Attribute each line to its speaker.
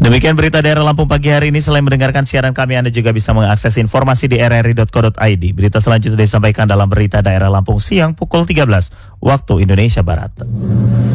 Speaker 1: Demikian berita daerah Lampung pagi hari ini. Selain mendengarkan siaran kami, Anda juga bisa mengakses informasi di rri.co.id. Berita selanjutnya disampaikan dalam berita daerah Lampung siang pukul 13 waktu Indonesia Barat.